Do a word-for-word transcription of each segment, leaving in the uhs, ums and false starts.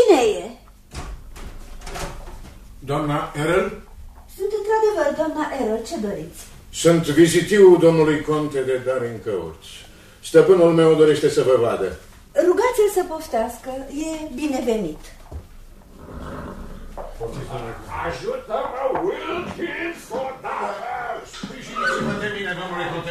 Cine e? Doamna Errol? Sunt într-adevăr, doamna Errol. Ce doriți? Sunt vizitiu domnului conte de Darincourt. Stăpânul meu dorește să vă vadă. Rugați-l să poftească. E binevenit. Ajută-mă, Wilkins, odată! Sprijiniți-vă de mine, domnule conte.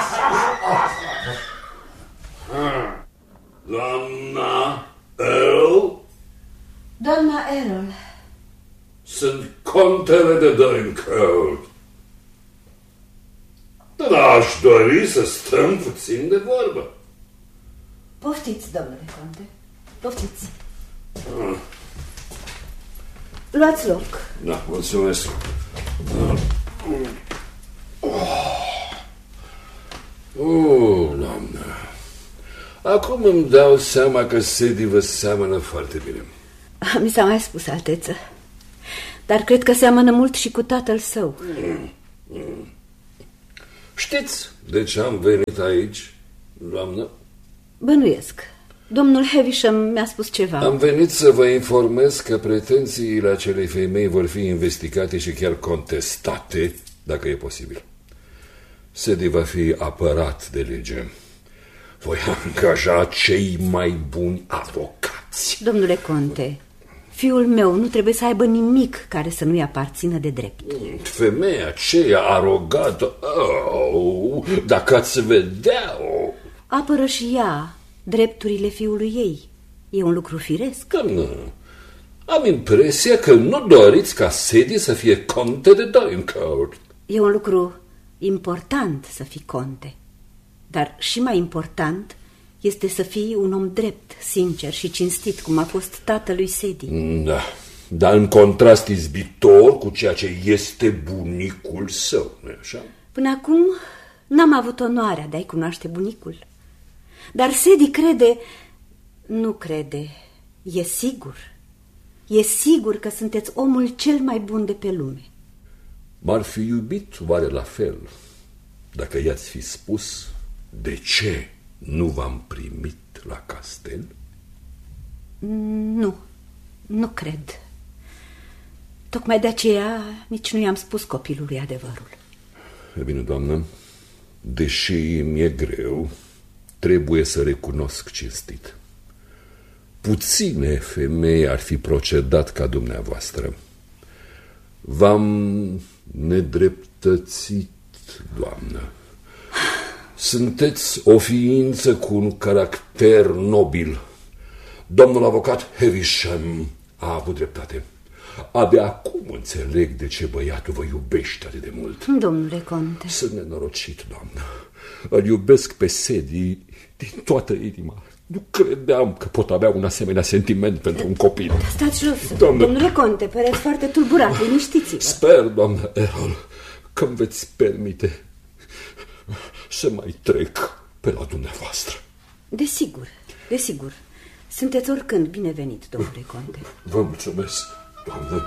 Doamna Earl? Doamna Errol. Sunt contele de Darincourt. Dar aș dori să stăm puțin de vorbă. Poftiți, domnule conte. Poftiți. Ah. Luați loc. Da, mulțumesc. Oh, doamnă. Acum îmi dau seama că Sadie vă seamănă foarte bine. Mi s-a mai spus, alteță. Dar cred că seamănă mult și cu tatăl său. Mm, mm. Știți de ce am venit aici, doamnă? Bănuiesc. Domnul Havisham mi-a spus ceva. Am venit să vă informez că pretențiile acelei femei vor fi investigate și chiar contestate, dacă e posibil. Sadie va fi apărat de lege. Voi angaja cei mai buni avocați. Domnule conte, fiul meu nu trebuie să aibă nimic care să nu-i aparțină de drept. Femeia aceea arogată, oh, dacă ați vedea-o... Apără și ea drepturile fiului ei. E un lucru firesc. Doamnă, am impresia că nu doriți ca Sadie să fie conte de Darincourt. E un lucru important să fii conte. Dar și mai important este să fii un om drept, sincer și cinstit, cum a fost tatălui Sadie. Da, dar în contrast izbitor cu ceea ce este bunicul său, nu-i așa? Până acum n-am avut onoarea de a-i cunoaște bunicul. Dar Sadie crede... Nu crede, e sigur. E sigur că sunteți omul cel mai bun de pe lume. M-ar fi iubit oare la fel dacă i-ați fi spus de ce nu v-am primit la castel? Nu, nu cred. Tocmai de aceea nici nu i-am spus copilului adevărul. E bine, doamnă, deși mi-e greu, trebuie să recunosc cinstit. Puține femei ar fi procedat ca dumneavoastră. V-am nedreptățit, doamnă. Sunteți o ființă cu un caracter nobil. Domnul avocat Havisham a avut dreptate. Abia acum înțeleg de ce băiatul vă iubește atât de mult. Domnule conte. Sunt nenorocit, doamnă. Îl iubesc pe Sadie din toată inima. Nu credeam că pot avea un asemenea sentiment pentru un copil. Stați jos, doamnă. Domnule conte, păreți foarte tulburat, liniștiți-vă. Sper, doamnă Errol, că îmi veți permite să mai trec pe la dumneavoastră. Desigur, desigur. Sunteți oricând binevenit, domnule conte. Vă mulțumesc, doamnă.